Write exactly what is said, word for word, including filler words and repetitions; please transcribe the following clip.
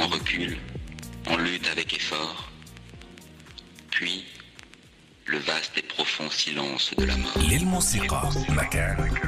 On recule, on lutte avec effort, puis le vaste et profond silence de la mort. للموسيقى مكان